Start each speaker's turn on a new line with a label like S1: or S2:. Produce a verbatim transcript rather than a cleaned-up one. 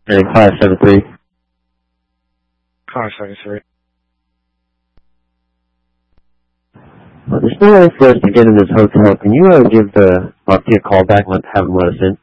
S1: And five seven three.
S2: five seven three.
S1: Well, there's no way for us to get in this hotel. Can you uh, give the Marquis a call back and let, have him let us in?